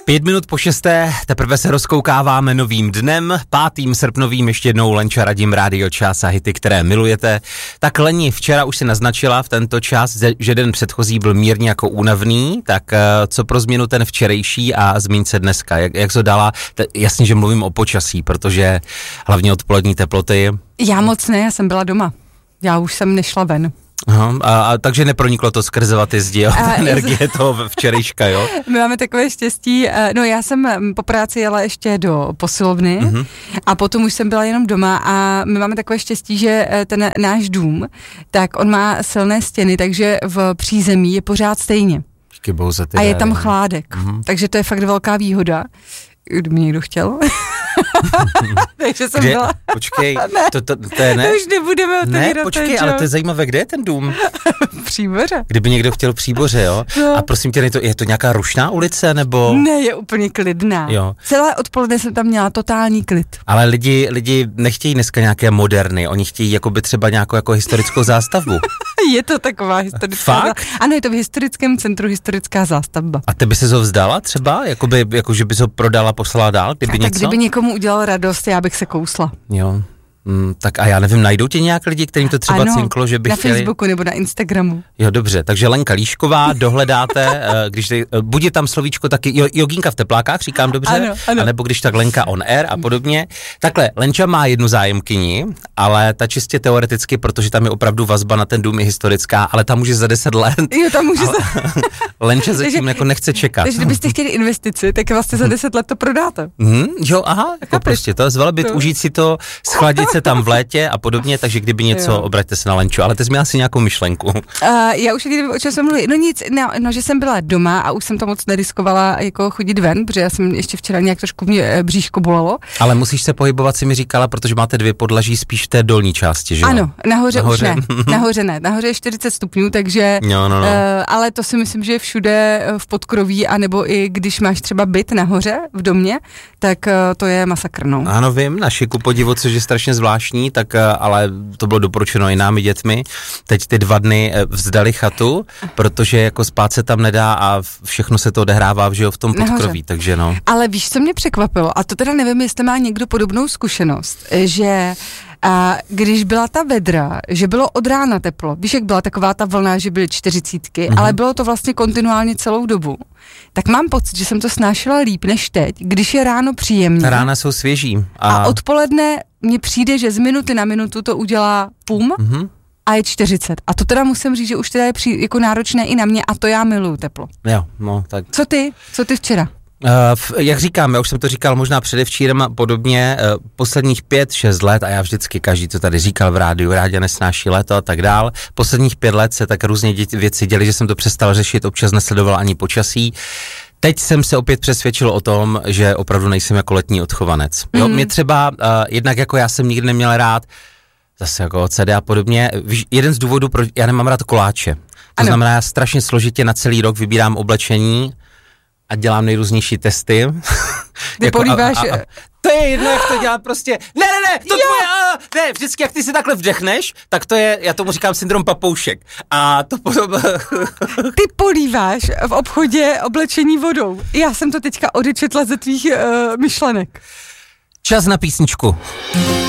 5 minut po 6. teprve se rozkoukáváme novým dnem, 5. srpnovým, ještě jednou Lenča Radim, Rádio Čas a hity, které milujete. Tak Leni, včera už si naznačila v tento čas, že den předchozí byl mírně jako únavný, tak co pro změnu ten včerejší a zmíň se dneska, jak to dala, jasně, že mluvím o počasí, protože hlavně odpolední teploty. Já moc ne, já jsem byla doma, já už jsem nešla ven. Aha, a takže neproniklo to skrze ty zdi, energie toho včerejška, jo? My máme takové štěstí, no já jsem po práci jela ještě do posilovny a potom už jsem byla jenom doma a my máme takové štěstí, že ten náš dům, tak on má silné stěny, takže v přízemí je pořád stejně. A je tam chládek, takže to je fakt velká výhoda, kdyby někdo chtěl. Takže jsem byla... Počkej, to je ne? To už nebudeme otevírat. Ne, počkej, ale to je zajímavé, kde je ten dům? Příboře. Kdyby někdo chtěl Příboře, jo? No. A prosím tě, je to nějaká rušná ulice, nebo? Ne, je úplně klidná. Jo. Celé odpoledne jsem tam měla totální klid. Ale lidi nechtějí dneska nějaké moderny, oni chtějí jakoby třeba nějakou jako historickou zástavbu. Je to taková historická. Fakt? Ano, je to v historickém centru historická zástavba. A ty by se ho vzdala třeba? Jako, že by ho prodala, poslala dál, kdyby něco? Tak kdyby někomu udělal radost, já bych se kousla. Jo. Tak a já nevím, najdou tě nějak lidi, kterým to třeba cinklo, že by chtěli? Na Facebooku nebo na Instagramu. Jo, dobře, takže Lenka Líšková, dohledáte, když buď je tam slovíčko taky, jogínka v teplákách, říkám dobře, ano. Anebo když tak Lenka on air a podobně. Takhle, Lenča má jednu zájemkyni, ale ta čistě teoreticky, protože tam je opravdu vazba na ten dům je historická, ale tam může za 10 let. Jo, tam může Lenča zatím jako nechce čekat. Takže kdybyste chtěli investici, tak vlastně za 10 let to prodáte. Jo, aha, jako prostě to zvelebit, užít si to, schladit se tam v létě a podobně, takže kdyby něco, obraťte se na Lenču, ale ty jsi měla si nějakou myšlenku. Já už nevím, o čem jsem mluvila. No nic, že jsem byla doma a už jsem to moc neriskovala jako chodit ven, protože já jsem ještě včera nějak trošku mě bříško bolelo. Ale musíš se pohybovat, si mi říkala, protože máte 2 podlaží spíš v té dolní části, že jo? Ano, nahoře už ne. Nahoře je 40 stupňů, takže no. ale to si myslím, že je všude v podkroví, anebo i když máš třeba byt nahoře v domě, tak to je masakr, no. Ano, vím, na Šiku podivu, což je strašně zvláštní, tak ale to bylo doporučeno i námi dětmi. Teď ty 2 dny vzdali chatu, protože jako spát se tam nedá a všechno se to odehrává v tom podkroví, takže no. Ale víš, co mě překvapilo, a to teda nevím, jestli má někdo podobnou zkušenost, že když byla ta vedra, že bylo od rána teplo, víš, jak byla taková ta vlna, že byly 40, ale bylo to vlastně kontinuálně celou dobu, tak mám pocit, že jsem to snášela líp než teď, když je ráno příjemně. Rána jsou svěží. A odpoledne mně přijde, že z minuty na minutu to udělá a je 40. A to teda musím říct, že už teda je jako náročné i na mě a to já miluju teplo. Jo, no tak. Co ty včera? Jak říkám, já už jsem to říkal možná předevčírem a podobně, posledních 5-6 let, a já vždycky každý to tady říkal v rádiu, Rádia nesnáší léto a tak dál, posledních 5 let se tak různě věci děly, že jsem to přestal řešit, občas nesledoval ani počasí. Teď jsem se opět přesvědčil o tom, že opravdu nejsem jako letní odchovanec. Jo, mě třeba, jednak jako já jsem nikdy neměl rád, zase jako OCD a podobně, jeden z důvodů, proč já nemám rád koláče. To znamená, já strašně složitě na celý rok vybírám oblečení a dělám nejrůznější testy. Ty jako políváš... To je jedno, jak to dělám prostě. Ne, to tvoje, vždycky, jak ty si takhle vdechneš, tak to je, já tomu říkám syndrom papoušek. A to podobně. Ty políváš v obchodě oblečení vodou. Já jsem to teďka odečetla ze tvých myšlenek. Čas na písničku.